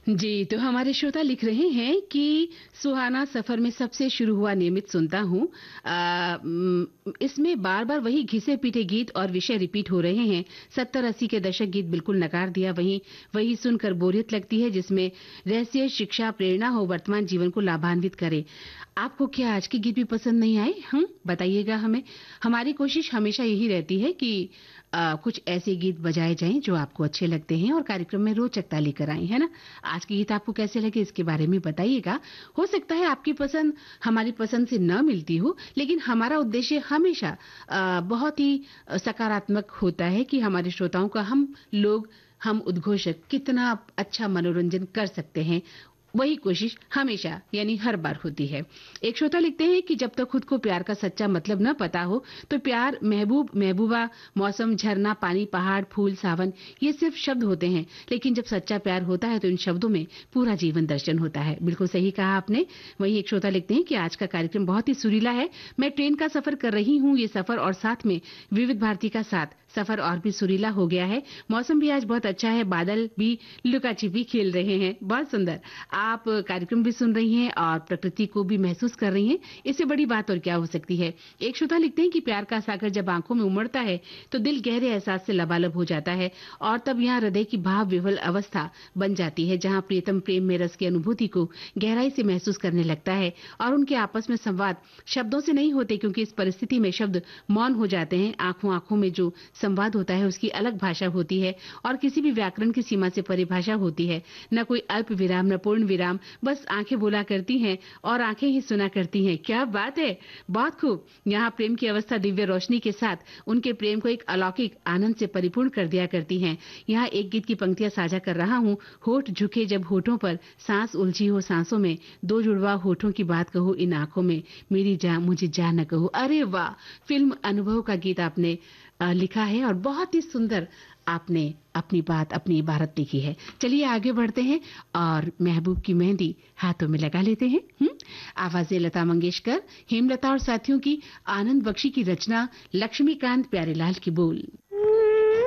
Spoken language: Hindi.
जी, तो हमारे श्रोता लिख रहे हैं कि सुहाना सफर में सबसे शुरू हुआ नियमित सुनता हूँ। इसमें बार-बार वही घिसे-पीटे गीत और विषय रिपीट हो रहे हैं। 70-80 के दशक गीत बिल्कुल नकार दिया। वहीं वही सुनकर बोरियत लगती है जिसमें रहस्य, शिक्षा, प्रेरणा हो, वर्तमान जीवन को लाभान्वित करे। आपको क्या आज के गीत भी पसंद नहीं आए? बताइएगा हमें। हमारी कोशिश हमेशा यही रहती है कि कुछ ऐसे गीत बजाए जाएं जो आपको अच्छे लगते हैं और कार्यक्रम में रोचकता लेकर आए, है ना? आज के गीत आपको कैसे लगे इसके बारे में बताइएगा। हो सकता है आपकी पसंद हमारी पसंद से न मिलती हो, लेकिन हमारा उद्देश्य हमेशा बहुत ही सकारात्मक होता है कि हमारे श्रोताओं का हम उद्घोषक कितना अच्छा मनोरंजन कर सकते हैं। वही कोशिश हमेशा यानी हर बार होती है। एक श्रोता लिखते हैं कि जब तक खुद को प्यार का सच्चा मतलब न पता हो तो प्यार महबूब, महबूबा, मौसम, झरना, पानी, पहाड़, फूल, सावन ये सिर्फ शब्द होते हैं, लेकिन जब सच्चा प्यार होता है तो इन शब्दों में पूरा जीवन दर्शन होता है। बिल्कुल सही कहा आपने। वहीं एक श्रोता लिखते हैं कि आज का कार्यक्रम बहुत ही सुरीला है। मैं ट्रेन का सफर कर रही हूँ। ये सफर और साथ में विविध भारती का साथ सफर और भी सुरीला हो गया है। मौसम भी आज बहुत अच्छा है। बादल भी लुका छिपी खेल रहे हैं। बहुत सुंदर। आप कार्यक्रम भी सुन रही हैं और प्रकृति को भी महसूस कर रही हैं। इससे बड़ी बात और क्या हो सकती है। एक श्रोता लिखते हैं कि प्यार का सागर जब आंखों में उमड़ता है तो दिल गहरे एहसास से लबालब हो जाता है और तब यहाँ हृदय की भाव विह्वल अवस्था बन जाती है जहाँ प्रियतम प्रेम में रस की अनुभूति को गहराई से महसूस करने लगता है और उनके आपस में संवाद शब्दों से नहीं होते, क्योंकि इस परिस्थिति में शब्द मौन हो जाते हैं। आंखों आंखों में जो संवाद होता है उसकी अलग भाषा होती है और किसी भी व्याकरण की सीमा से परिभाषा होती है। न कोई अल्प विराम, न पूर्ण विराम, बस आंखें बोला करती हैं और आंखें ही सुना करती हैं। क्या बात है, बहुत खूब। यहाँ प्रेम की अवस्था दिव्य रोशनी के साथ उनके प्रेम को एक अलौकिक आनंद से परिपूर्ण कर दिया करती हैं। यहाँ एक गीत की पंक्तियां साझा कर रहा हूँ। होठ झुके जब होठों पर, सांस उलझी हो सांसों में, दो जुड़वा होठों की बात कहो इन आंखों में, मेरी जान मुझे जान न कहो। अरे वाह, फिल्म अनुभव का गीत आपने लिखा है और बहुत ही सुंदर आपने अपनी बात, अपनी इबारत लिखी है। चलिए आगे बढ़ते हैं और महबूब की मेहंदी हाथों में लगा लेते हैं। आवाजें लता मंगेशकर, हेमलता और साथियों की, आनंद बख्शी की रचना, लक्ष्मीकांत प्यारेलाल की बोल।